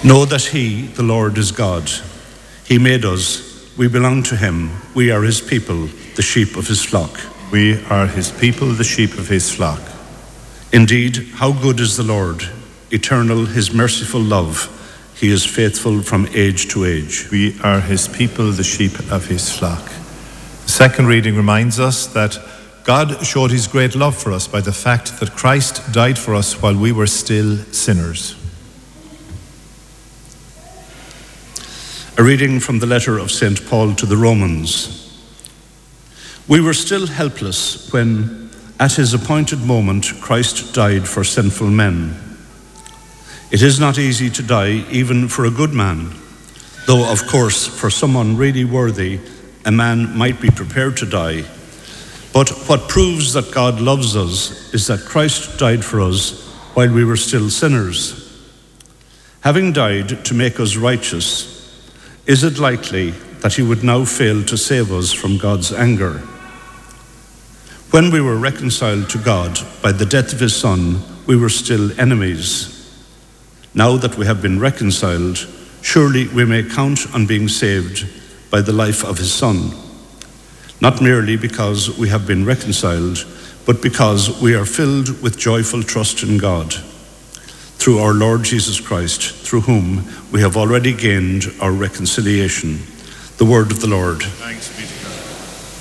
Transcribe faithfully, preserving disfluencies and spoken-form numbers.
Know that he, the Lord, is God. He made us. We belong to him. We are his people, the sheep of his flock. We are his people, the sheep of his flock. Indeed, how good is the Lord, eternal his merciful love. He is faithful from age to age. We are his people, the sheep of his flock. The second reading reminds us that God showed his great love for us by the fact that Christ died for us while we were still sinners. A reading from the letter of Saint Paul to the Romans. We were still helpless when, at his appointed moment, Christ died for sinful men. It is not easy to die even for a good man, though of course for someone really worthy, a man might be prepared to die. But what proves that God loves us is that Christ died for us while we were still sinners. Having died to make us righteous, is it likely that he would now fail to save us from God's anger? When we were reconciled to God by the death of his Son, we were still enemies. Now that we have been reconciled, surely we may count on being saved by the life of his Son, not merely because we have been reconciled, but because we are filled with joyful trust in God, through our Lord Jesus Christ, through whom we have already gained our reconciliation. The word of the Lord. Thanks be to God.